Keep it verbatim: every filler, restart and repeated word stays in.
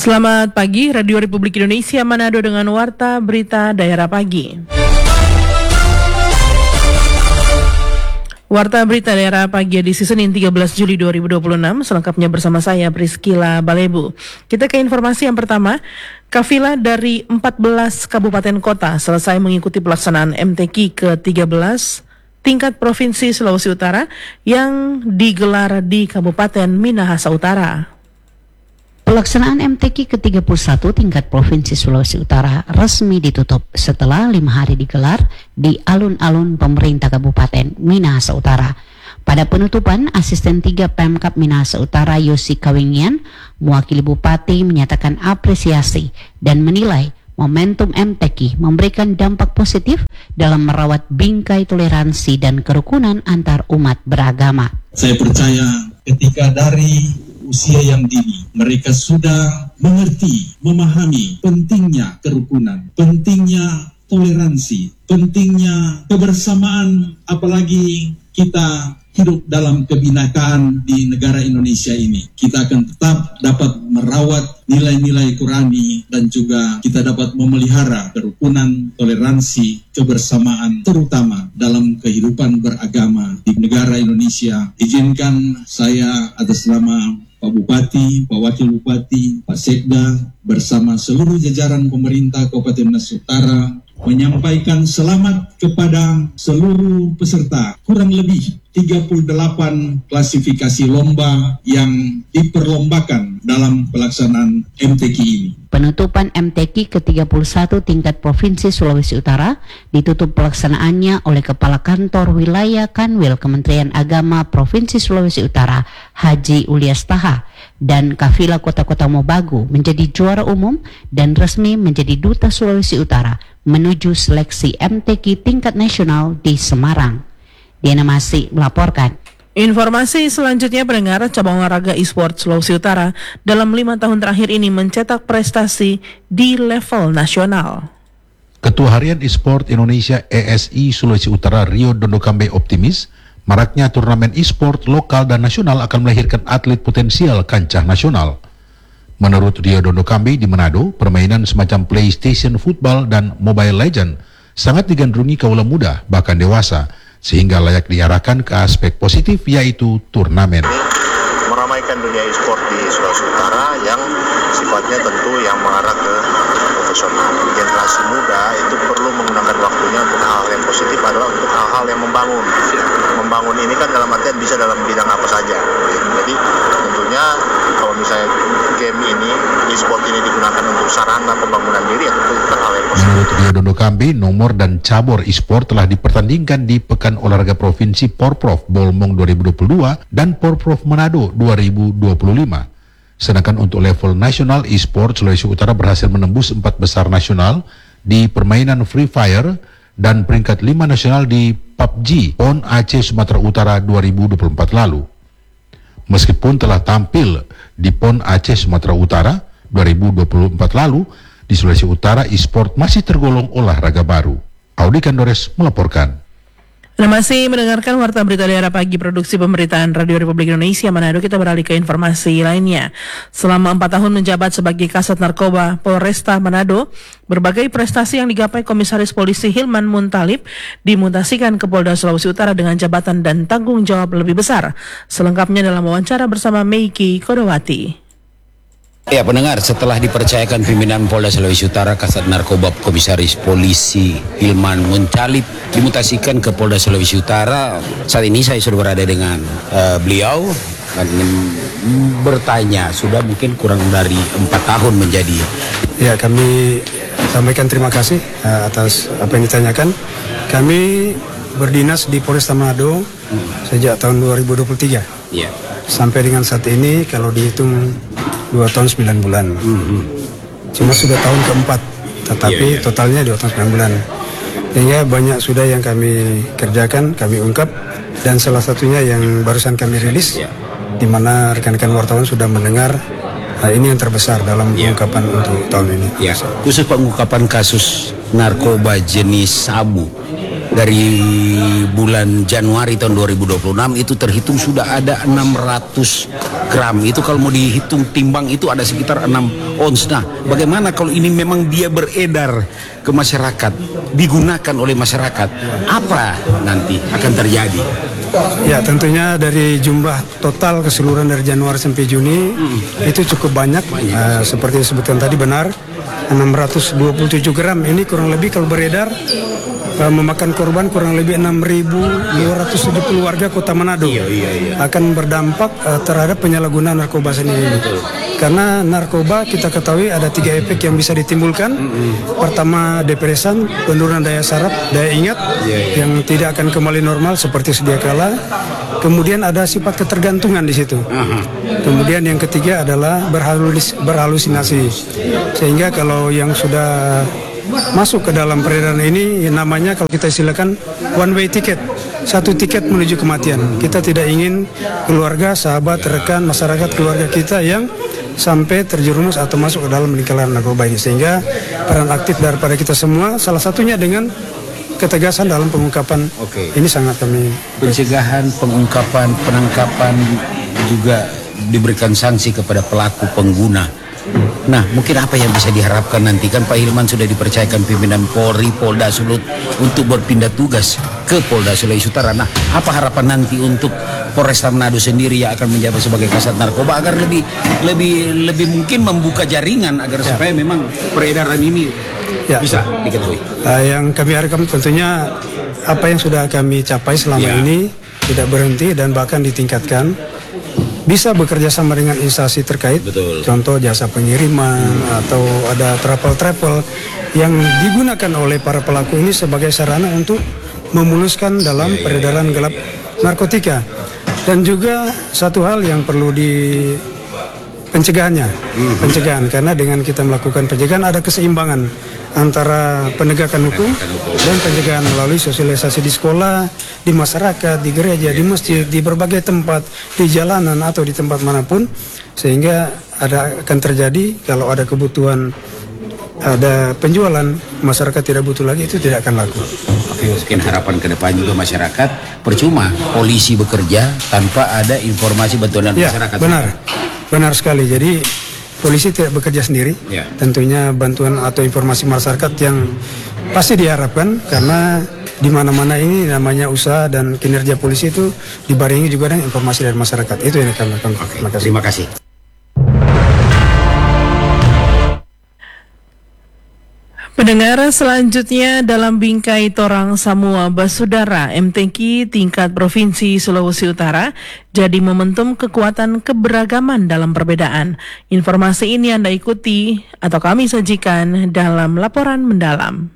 Selamat pagi, Radio Republik Indonesia Manado dengan Warta Berita Daerah Pagi. Warta Berita Daerah Pagi edisi Senin tiga belas Juli dua ribu dua puluh enam, selengkapnya bersama saya Priscila Balebu. Kita ke informasi yang pertama. Kafilah dari empat belas kabupaten kota selesai mengikuti pelaksanaan M T Q ke tiga belas tingkat Provinsi Sulawesi Utara yang digelar di Kabupaten Minahasa Utara. Pelaksanaan M T Q ke tiga puluh satu tingkat Provinsi Sulawesi Utara resmi ditutup setelah lima hari digelar di alun-alun pemerintah Kabupaten Minahasa Utara. Pada penutupan, Asisten tiga Pemkab Minahasa Utara Yosi Kawingian mewakili Bupati menyatakan apresiasi dan menilai momentum M T Q memberikan dampak positif dalam merawat bingkai toleransi dan kerukunan antar umat beragama. Saya percaya ketika dari usia yang dini, mereka sudah mengerti, memahami pentingnya kerukunan, pentingnya toleransi, pentingnya kebersamaan, apalagi kita hidup dalam kebinekaan di negara Indonesia ini. Kita akan tetap dapat merawat nilai-nilai Qurani dan juga kita dapat memelihara kerukunan, toleransi, kebersamaan, terutama dalam kehidupan beragama di negara Indonesia. Izinkan saya atas nama Pak Bupati, Pak Wakil Bupati, Pak Sekda, bersama seluruh jajaran pemerintah Kabupaten Minahasa Utara menyampaikan selamat kepada seluruh peserta. Kurang lebih tiga puluh delapan klasifikasi lomba yang diperlombakan dalam pelaksanaan M T Q ini. Penutupan M T Q ke tiga puluh satu tingkat Provinsi Sulawesi Utara ditutup pelaksanaannya oleh Kepala Kantor Wilayah Kanwil Kementerian Agama Provinsi Sulawesi Utara, Haji Ulias Taha, dan Kafilah Kota-Kota Mobagu menjadi juara umum dan resmi menjadi Duta Sulawesi Utara menuju seleksi M T Q tingkat nasional di Semarang. Diana Masih melaporkan. Informasi selanjutnya, pendengar, cabang olahraga e-sport Sulawesi Utara dalam lima tahun terakhir ini mencetak prestasi di level nasional. Ketua Harian e-sport Indonesia E S I Sulawesi Utara Rio Dondokambe optimis maraknya turnamen e-sport lokal dan nasional akan melahirkan atlet potensial kancah nasional. Menurut Rio Dondokambe di Manado, permainan semacam PlayStation Football dan Mobile Legend sangat digandrungi kaula muda bahkan dewasa, sehingga layak diarahkan ke aspek positif yaitu turnamen. Meramaikan dunia e-sport di Sulawesi Utara yang sifatnya tentu yang mengarah ke profesional. Generasi muda itu perlu menggunakan waktunya untuk hal-hal yang positif, adalah untuk hal-hal yang membangun. Membangun ini kan dalam artian bisa dalam bidang apa saja. Jadi tentunya kalau misalnya game ini, e-sport ini digunakan untuk sarana pembangunan diri, ya tentu itu hal yang positif. Menurut Rio Dondokambe, nomor dan cabur e-sport telah dipertandingkan di Pekan Olahraga Provinsi Porprov Bolmong dua ribu dua puluh dua dan Porprov Manado dua ribu dua puluh lima. Sedangkan untuk level nasional, e-sport Sulawesi Utara berhasil menembus empat besar nasional di permainan Free Fire dan peringkat lima nasional di P U B G PON Aceh Sumatera Utara dua ribu dua puluh empat lalu. Meskipun telah tampil di PON Aceh Sumatera Utara dua ribu dua puluh empat lalu, di Sulawesi Utara e-sport masih tergolong olahraga baru. Audi Kandores melaporkan. Anda masih mendengarkan Warta Berita Daerah Pagi produksi pemberitaan Radio Republik Indonesia Manado. Kita beralih ke informasi lainnya. Selama empat tahun menjabat sebagai Kasat Narkoba Polresta Manado, berbagai prestasi yang digapai Komisaris Polisi Hilman Muntalib dimutasikan ke Polda Sulawesi Utara dengan jabatan dan tanggung jawab lebih besar. Selengkapnya dalam wawancara bersama Meiki Kodowati. Ya, pendengar, setelah dipercayakan pimpinan Polda Sulawesi Utara, Kasat Narkoba Komisaris Polisi Hilman Muntalib dimutasikan ke Polda Sulawesi Utara, saat ini saya sudah berada dengan uh, beliau dan bertanya, sudah mungkin kurang dari empat tahun menjadi. Ya, kami sampaikan terima kasih uh, atas apa yang ditanyakan. Kami berdinas di Polresta Manado hmm. sejak tahun dua ribu dua puluh tiga. Ya. Sampai dengan saat ini kalau dihitung dua tahun sembilan bulan. Mm-hmm. Cuma sudah tahun keempat, tetapi yeah, yeah. totalnya dua tahun sembilan bulan. Sehingga banyak sudah yang kami kerjakan, kami ungkap, dan salah satunya yang barusan kami rilis, yeah. di mana rekan-rekan wartawan sudah mendengar. Nah, ini yang terbesar dalam yeah. pengungkapan untuk tahun ini. Yeah. Khusus pengungkapan kasus narkoba jenis sabu dari bulan Januari tahun dua ribu dua puluh enam itu terhitung sudah ada enam ratus gram. Itu kalau mau dihitung timbang itu ada sekitar enam ons. Nah, bagaimana kalau ini memang dia beredar ke masyarakat, digunakan oleh masyarakat, apa nanti akan terjadi? Ya, tentunya dari jumlah total keseluruhan dari Januari sampai Juni hmm. itu cukup banyak. Uh, seperti disebutkan tadi benar, enam ratus dua puluh tujuh gram ini kurang lebih kalau beredar uh, memakan korban kurang lebih enam ribu dua ratus tujuh puluh warga Kota Manado. Iya, iya, iya. Akan berdampak uh, terhadap penyalahgunaan narkoba sendiri. Betul. Karena narkoba kita ketahui ada tiga efek yang bisa ditimbulkan. Mm-hmm. Pertama, depresan, penurunan daya saraf, daya ingat yeah, yeah. yang tidak akan kembali normal seperti sedia kala. Kemudian ada sifat ketergantungan di situ. Uh-huh. Kemudian yang ketiga adalah berhalus, berhalusinasi. Sehingga kalau yang sudah masuk ke dalam peredaran ini namanya kalau kita istilahkan one way ticket, satu tiket menuju kematian. Kita tidak ingin keluarga, sahabat, rekan, masyarakat keluarga kita yang sampai terjerumus atau masuk ke dalam lingkaran narkoba ini. Sehingga peran aktif daripada kita semua salah satunya dengan ketegasan dalam pengungkapan. Oke. Ini sangat kami pencegahan, pengungkapan, penangkapan, juga diberikan sanksi kepada pelaku pengguna. Nah, mungkin apa yang bisa diharapkan nanti? Kan Pak Hilman sudah dipercayakan pimpinan Polri, Polda Sulut untuk berpindah tugas ke Polda Sulawesi Utara. Nah, apa harapan nanti untuk Polresta Manado sendiri yang akan menjabat sebagai Kasat Narkoba agar lebih lebih lebih mungkin membuka jaringan agar ya. supaya memang peredaran ini ya. bisa diketahui. Uh, yang kami harapkan tentunya apa yang sudah kami capai selama ya. ini tidak berhenti dan bahkan ditingkatkan. Bisa bekerja sama dengan instansi terkait, Betul. contoh jasa pengiriman hmm. atau ada travel-travel yang digunakan oleh para pelaku ini sebagai sarana untuk memuluskan dalam yeah, peredaran yeah, gelap yeah. narkotika. Dan juga satu hal yang perlu di pencegahannya, hmm. pencegahan karena dengan kita melakukan pencegahan ada keseimbangan antara penegakan hukum dan pencegahan melalui sosialisasi di sekolah, di masyarakat, di gereja, di masjid, di berbagai tempat, di jalanan atau di tempat manapun, sehingga ada akan terjadi kalau ada kebutuhan, ada penjualan, masyarakat tidak butuh lagi, itu tidak akan laku. Oke, mungkin harapan ke depan juga masyarakat, percuma polisi bekerja tanpa ada informasi bantuan dari ya, masyarakat. Benar, benar sekali. Jadi polisi tidak bekerja sendiri, ya. tentunya bantuan atau informasi masyarakat yang pasti diharapkan karena di mana-mana ini namanya usaha dan kinerja polisi itu dibarengi juga dengan informasi dari masyarakat. Itu yang kami lakukan. Oke, terima kasih. Terima kasih. Pendengar selanjutnya dalam bingkai Torang Samua Basudara M T Q tingkat Provinsi Sulawesi Utara jadi momentum kekuatan keberagaman dalam perbedaan. Informasi ini Anda ikuti atau kami sajikan dalam laporan mendalam.